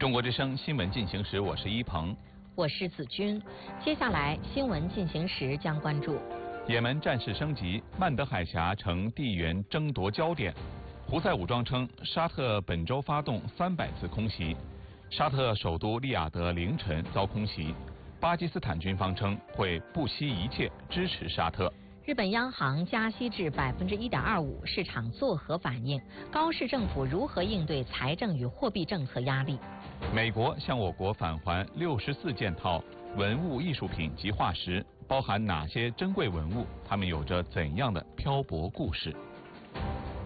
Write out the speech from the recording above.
中国之声新闻进行时，我是一鹏， 我是子君。接下来新闻进行时将关注： 也门战事升级，曼德海峡成地缘争夺焦点。胡塞武装称，沙特本周发动300次空袭，沙特首都利雅得凌晨遭空袭。巴基斯坦军方称会不惜一切支持沙特。 日本央行加息至1.25%，市场作何反应？高市政府如何应对财政与货币政策压力？ 美国向我国返还64件套文物艺术品及化石，包含哪些珍贵文物？它们有着怎样的漂泊故事？